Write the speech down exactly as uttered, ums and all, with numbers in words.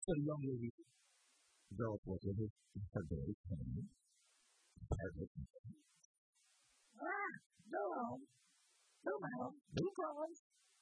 So the young lady developed what was her very pain. Ah, no, no, ma'am, no problem.